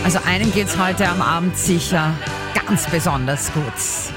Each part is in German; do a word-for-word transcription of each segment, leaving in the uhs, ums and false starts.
Also einem geht's heute am Abend sicher ganz besonders gut.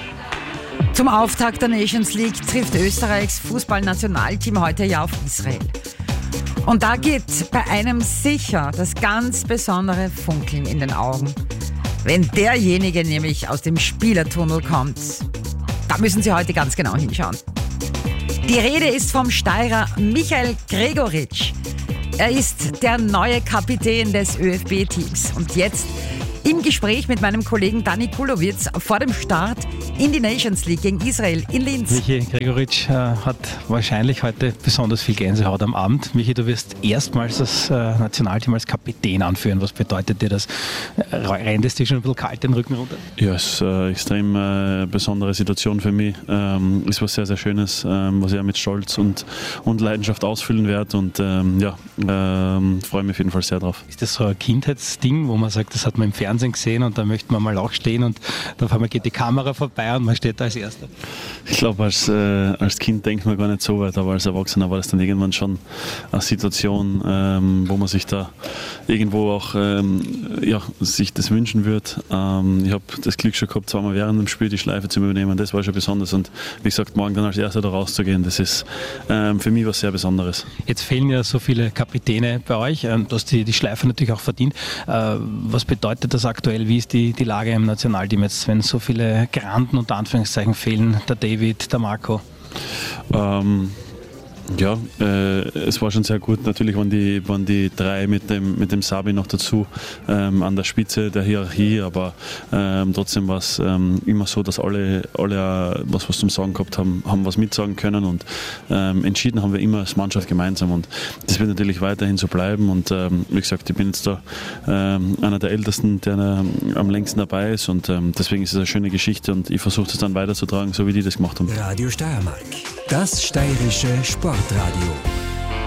Zum Auftakt der Nations League trifft Österreichs Fußballnationalteam heute ja auf Israel. Und da geht bei einem sicher das ganz besondere Funkeln in den Augen. Wenn derjenige nämlich aus dem Spielertunnel kommt, da müssen Sie heute ganz genau hinschauen. Die Rede ist vom Steirer Michael Gregoritsch. Er ist der neue Kapitän des ÖFB-Teams und jetzt im Gespräch mit meinem Kollegen Dani Kulowitz vor dem Start in die Nations League gegen Israel in Linz. Michi Gregoritsch äh, hat wahrscheinlich heute besonders viel Gänsehaut am Abend. Michi, du wirst erstmals das äh, Nationalteam als Kapitän anführen. Was bedeutet dir das? Rennt es dir schon ein bisschen kalt den Rücken runter? Ja, es ist eine extrem äh, besondere Situation für mich. Ähm, ist was sehr, sehr Schönes, ähm, was ich mit Stolz und, und Leidenschaft ausfüllen werde. Und ähm, ja, ähm, freue mich auf jeden Fall sehr drauf. Ist das so ein Kindheitsding, wo man sagt, das hat man im Fernsehen gesehen und da möchte man mal auch stehen und dann auf einmal geht die Kamera vorbei und man steht da als Erster? Ich glaube, als, äh, als Kind denkt man gar nicht so weit, aber als Erwachsener war das dann irgendwann schon eine Situation, ähm, wo man sich da irgendwo auch ähm, ja, sich das wünschen würde. Ähm, ich habe das Glück schon gehabt, zweimal während dem Spiel die Schleife zu übernehmen. Das war schon besonders und wie gesagt, morgen dann als Erster da rauszugehen, das ist ähm, für mich was sehr Besonderes. Jetzt fehlen ja so viele Kapitäne bei euch. Du hast die, die Schleife natürlich auch verdient. Äh, was bedeutet das aktuell? Wie ist die, die Lage im Nationalteam jetzt, wenn so viele Granden unter Anführungszeichen fehlen? Der David, der Marco? Ähm, ja, äh, es war schon sehr gut. Natürlich waren die, waren die drei mit dem, mit dem Sabi noch dazu ähm, an der Spitze der Hierarchie, aber ähm, trotzdem war es ähm, immer so, dass alle, alle was, was zum Sagen gehabt haben, haben was mitsagen können und ähm, entschieden haben wir immer als Mannschaft gemeinsam und das wird natürlich weiterhin so bleiben und ähm, wie gesagt, ich bin jetzt da ähm, einer der Ältesten, der äh, am längsten dabei ist und ähm, deswegen ist es eine schöne Geschichte und ich versuche es dann weiterzutragen, so wie die das gemacht haben. Radio Steiermark, das steirische Sportradio.